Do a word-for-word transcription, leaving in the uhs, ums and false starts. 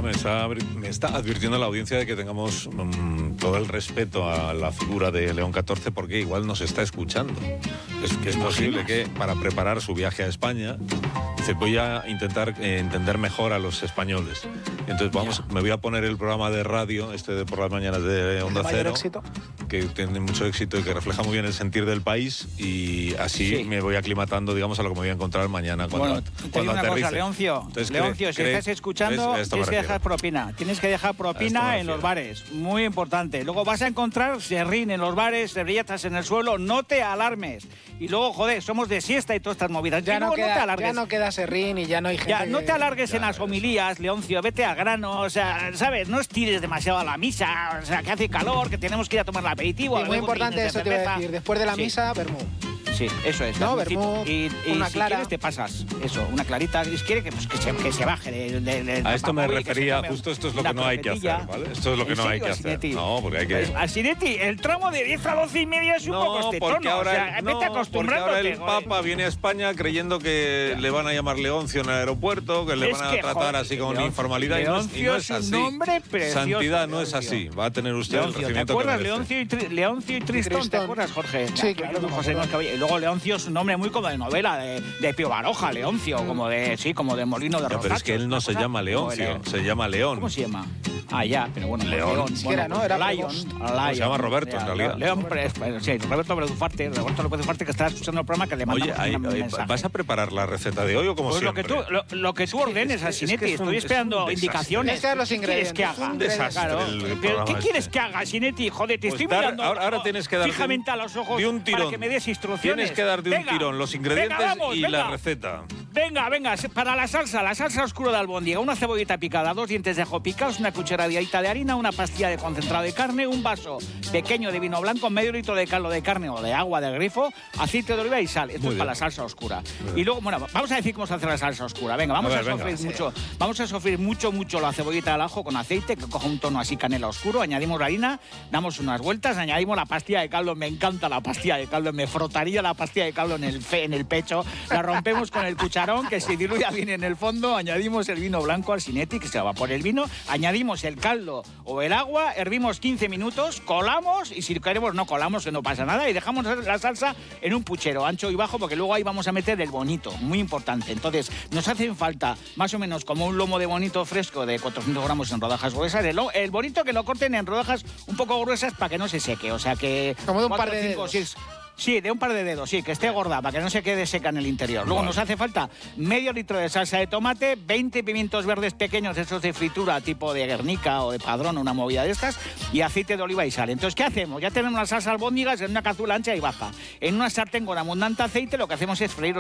me está, me está advirtiendo la audiencia de que tengamos um, todo el respeto a la figura de León catorce, porque igual nos está escuchando. Es que es posible que para preparar su viaje a España dice, voy a intentar eh, entender mejor a los españoles. Entonces vamos, me voy a poner el programa de radio, este de por las mañanas de Onda Cero, éxito. que tiene mucho éxito y que refleja muy bien el sentir del país, y así sí. me voy aclimatando, digamos, a lo que me voy a encontrar mañana cuando, bueno, te cuando digo una aterrice. cosa, Leoncio, Entonces, Leoncio, cree, si cree, estás escuchando, ¿ves? tienes que dejar propina. Tienes que dejar propina en los bares, muy importante. Luego vas a encontrar serrín en los bares, servilletas en el suelo, no te alarmes. Y luego, joder, somos de siesta y todas estas movidas. Ya, no, luego, queda, no te alargues. ya no queda serrín y ya no hay gente... Ya, no te alargues que... en las homilías, Leoncio, vete al grano, o sea, ¿sabes? No estires demasiado a la misa, o sea, que hace calor, que tenemos que ir a tomar el aperitivo. Sí, muy importante eso, te iba a decir, después de la sí. misa, vermú. Sí, eso es. No, vermú, y, y una si clara. quieres te pasas, eso, una clarita. Si quiere que, pues, que, se, que se baje de, de, de, a esto me refería, tome, justo esto es lo que no hay que hacer, ¿vale? Esto es lo que no hay que hacer. No, porque hay que... A Sinetti, el tramo de diez a doce y media es un no, poco este porque tono, ahora, o sea, no, vete acostumbrándote. Porque ahora el Papa viene a España creyendo que ya. le van a llamar Leoncio en el aeropuerto, que le es van a que, tratar joder, así con Leoncio, informalidad, Leoncio y no es, y no es así. Un nombre precioso, Santidad no Leoncio. es así, va a tener usted Leoncio, el recibimiento. ¿te acuerdas? que Leoncio y, Tri Leoncio y Tristón, Tristón, ¿te acuerdas, Jorge? Sí, ya, claro. José no, y luego Leoncio es un nombre muy como de novela, de, de Pío Baroja, Leoncio, mm. como de, sí, como de Molino de Rosachos. Pero es que él no se llama Leoncio, se llama León. ¿Cómo se llama? Ah, ya, pero bueno, León. León. Ni siquiera, bueno, ¿no? Era Lion, Lion. Se llama Roberto, ya, en realidad. León, León, sí, Roberto Bedufarte, Roberto López Dufarte, que está escuchando el programa, que le mandamos Oye, hay, un hay, mensaje. ¿vas a preparar la receta de hoy o como pues siempre? Lo que tú, lo, lo que tú ordenes, a Sinetti, estoy esperando indicaciones. ¿Qué los ingredientes? ¿Qué quieres que haga? Un desastre. Claro. El ¿Pero qué este. quieres que haga, Sinetti? Joder, te pues estoy dar, mirando ahora, ahora tienes que dar fijamente a los ojos de un tirón. para que me des instrucciones. Tienes que dar de un venga, tirón los ingredientes venga, vamos, y venga. la receta. Venga, venga, para la salsa, la salsa oscura de albóndiga, una cebollita picada, dos dientes de ajo picados, una cucharadita de harina, una pastilla de concentrado de carne, un vaso pequeño de vino blanco, medio litro de caldo de carne o de agua del grifo, aceite de oliva y sal. Esto Muy es bien. Para la salsa oscura. Y luego, bueno, vamos a decir cómo se hace la salsa oscura. Venga, vamos a, ver, a sofreír venga, mucho, sí. vamos a sofreír mucho, mucho la cebollita del ajo con aceite, que coja un tono así canela oscuro, añadimos la harina, damos unas vueltas, añadimos la pastilla de caldo, me encanta la pastilla de caldo, me frotaría la pastilla de caldo en el, fe, en el pecho, la rompemos con el cucharón, que se diluya bien en el fondo, añadimos el vino blanco al Sinetti, que se va por el vino, añadimos el caldo o el agua, hervimos quince minutos, colamos y si queremos no colamos, que no pasa nada, y dejamos la salsa en un puchero ancho y bajo, porque luego ahí vamos a meter el bonito, muy importante. Entonces nos hacen falta más o menos como un lomo de bonito fresco de cuatrocientos gramos en rodajas gruesas, el, el bonito que lo corten en rodajas un poco gruesas para que no se seque, o sea que... Como de un cuatro, par de cinco, dedos. Seis, Sí, de un par de dedos, sí, que esté gorda, para que no se quede seca en el interior. Luego vale. nos hace falta medio litro de salsa de tomate, veinte pimientos verdes pequeños, esos de fritura, tipo de Guernica o de Padrón, una movida de estas, y aceite de oliva y sal. Entonces, ¿qué hacemos? Ya tenemos las salsas albóndigas en una cazuela ancha y baja. En una sartén con abundante aceite, lo que hacemos es freír